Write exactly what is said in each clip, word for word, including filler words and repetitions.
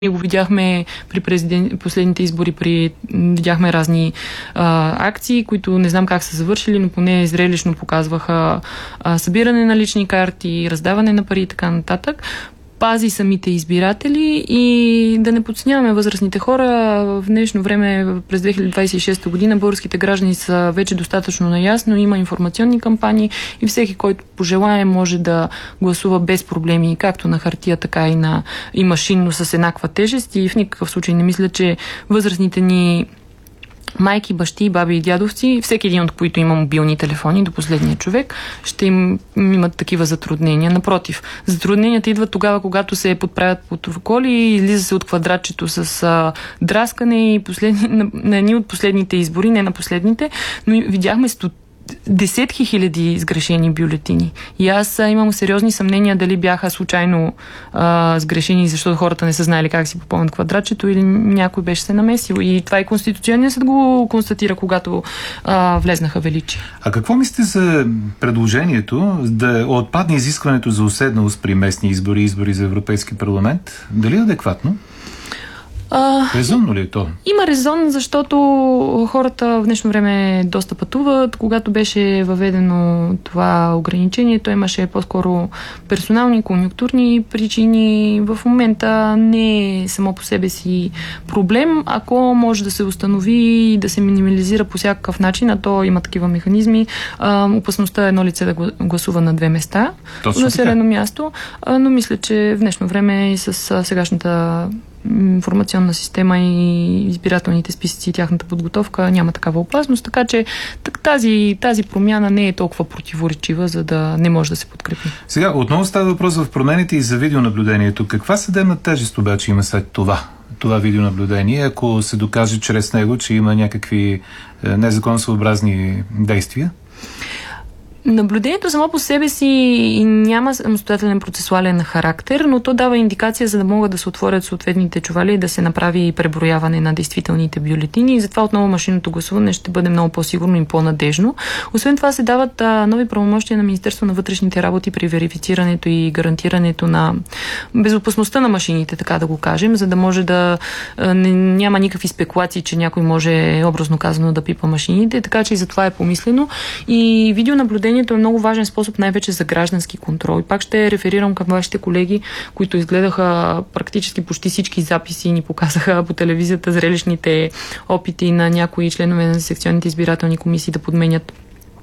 Ние го видяхме при президент, последните избори, при, видяхме разни а, акции, които не знам как са завършили, но поне зрелищно показваха а, събиране на лични карти, раздаване на пари и така нататък. Пази самите избиратели и да не подценяваме възрастните хора. В днешно време, през две хиляди двадесет и шеста година, българските граждани са вече достатъчно наясно, има информационни кампании и всеки, който пожелае, може да гласува без проблеми, както на хартия, така и, на, и машинно с еднаква тежест. И в никакъв случай не мисля, че възрастните ни майки, бащи, баби и дядовци, всеки един от които има мобилни телефони до последния човек, ще им имат такива затруднения. Напротив, затрудненията идват тогава, когато се подправят протоколи и излиза се от квадратчето с а, драскане и последни, на, на едни от последните избори, не на последните, но видяхме сто десетки хиляди сгрешени бюлетини. И аз а, имам сериозни съмнения дали бяха случайно а, сгрешени, защото хората не са знаели как си попълнят квадратчето или някой беше се намесил. И това и Конституционният съд го констатира, когато а, влезнаха величи. А какво мислите за предложението да отпадне изискването за уседналост при местни избори и избори за Европейски парламент? Дали е адекватно? А, Резонно ли е то? Има резон, защото хората в днешно време доста пътуват. Когато беше въведено това ограничение, то имаше по-скоро персонални, конюнктурни причини. В момента не е само по себе си проблем. Ако може да се установи и да се минимализира по всякакъв начин, а то има такива механизми, а, опасността е едно лице да гласува на две места, Точно на населено място, а, но мисля, че в днешно време и с сегашната информационна система и избирателните списъци и тяхната подготовка няма такава опасност, така че тази, тази промяна не е толкова противоречива, за да не може да се подкрепи. Сега отново става въпрос в промените и за видеонаблюдението. Каква съдебна тежест обаче има след това? Това видеонаблюдение, ако се докаже чрез него, че има някакви незаконосъобразни действия? Наблюдението само по себе си няма самостоятелен процесуален характер, но то дава индикация, за да могат да се отворят съответните чували и да се направи преброяване на действителните бюлетини. И затова отново машинното гласуване ще бъде много по-сигурно и по-надежно. Освен това се дават а, нови правомощия на Министерство на вътрешните работи при верифицирането и гарантирането на безопасността на машините, така да го кажем, за да може да а, не, няма никакви спекулации, че някой може образно казано да пипа машините, така че и за това е помислено. И видеонаблюдение е много важен способ най-вече за граждански контрол. И пак ще реферирам към вашите колеги, които изгледаха практически почти всички записи и ни показаха по телевизията зрелищните опити на някои членове на секционните избирателни комисии да подменят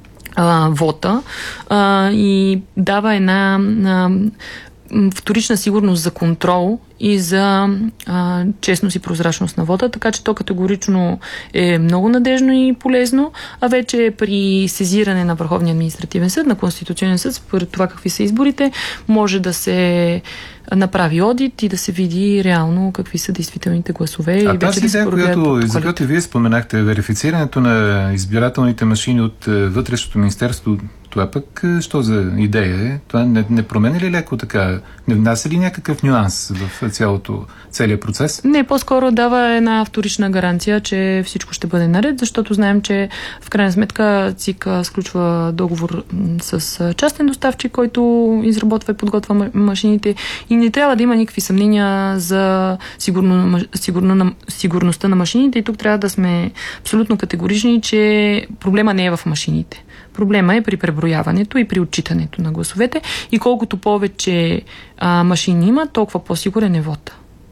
а, вота а, и дава една а, вторична сигурност за контрол и за а, честност и прозрачност на вода, така че то категорично е много надежно и полезно, а вече при сезиране на Върховния административен съд, на Конституционен съд, според това какви са изборите, може да се направи одит и да се види реално какви са действителните гласове. А и вече тази да идея, която, за която вие споменахте, верифицирането на избирателните машини от Вътрешното министерство, това пък що за идея е? Това не, не променя ли леко така? Не внася ли някакъв нюанс в цялото, целият процес? Не, по-скоро дава една вторична гаранция, че всичко ще бъде наред, защото знаем, че в крайна сметка ЦИК сключва договор с частен доставчик, който изработва и подготвя машините и не трябва да има никакви съмнения за сигурно, сигурно, сигурността на машините и тук трябва да сме абсолютно категорични, че проблема не е в машините. Проблема е при преброяването и при отчитането на гласовете и колкото повече а, машини има, толкова по-сигурен е вода.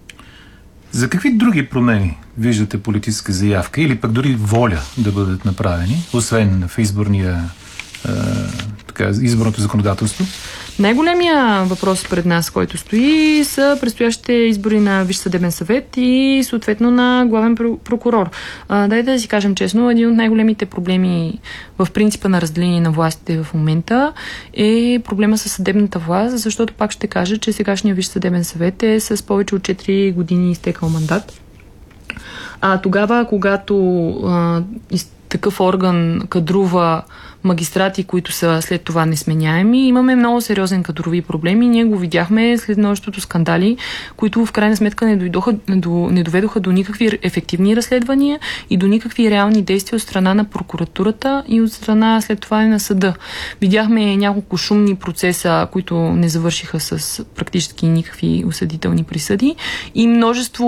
За какви други промени виждате политическа заявка или пък дори воля да бъдат направени, освен в изборния, а, така, изборното законодателство? Най-големия въпрос пред нас, който стои, са предстоящите избори на Висш съдебен съвет и съответно на главен прокурор. А, дайте да си кажем честно, един от най-големите проблеми в принципа на разделение на властите в момента е проблема с съдебната власт, защото пак ще кажа, че сегашния Висш съдебен съвет е с повече от четири години изтекал мандат. А тогава, когато а, такъв орган кадрува магистрати, които са след това несменяеми. Имаме много сериозен кадрови проблеми. Ние го видяхме след множеството скандали, които в крайна сметка не, дойдоха, до, не доведоха до никакви ефективни разследвания и до никакви реални действия от страна на прокуратурата и от страна след това и на съда. Видяхме няколко шумни процеса, които не завършиха с практически никакви осъдителни присъди и множество